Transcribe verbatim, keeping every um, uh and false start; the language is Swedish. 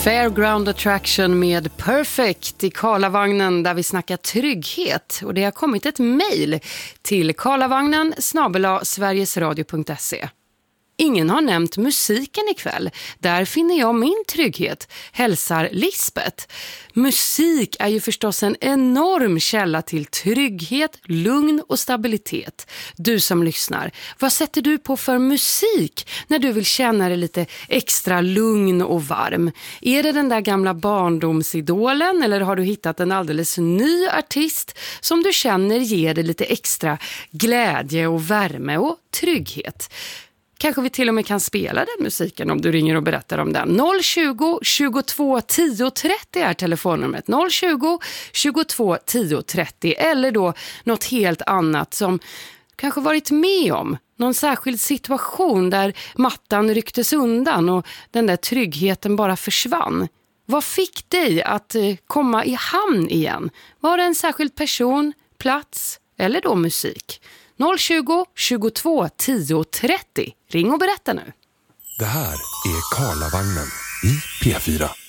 Fairground Attraction med Perfect i Karlavagnen där vi snackar trygghet. Och det har kommit ett mejl till karlavagnen snabel-a sverigesradio punkt se. Ingen har nämnt musiken ikväll. Där finner jag min trygghet, hälsar Lisbeth. Musik är ju förstås en enorm källa till trygghet, lugn och stabilitet. Du som lyssnar, vad sätter du på för musik när du vill känna dig lite extra lugn och varm? Är det den där gamla barndomsidolen eller har du hittat en alldeles ny artist som du känner ger dig lite extra glädje och värme och trygghet? Kanske vi till och med kan spela den musiken om du ringer och berättar om den. noll tjugo, tjugotvå, tio, trettio är telefonnumret. noll tjugo, tjugotvå, tio, trettio. Eller då något helt annat som kanske varit med om. Någon särskild situation där mattan rycktes undan och den där tryggheten bara försvann. Vad fick dig att komma i hamn igen? Var det en särskild person, plats eller då musik? noll tjugo, tjugotvå, tio, trettio. Ring och berätta nu. Det här är Karlavagnen i P fyra.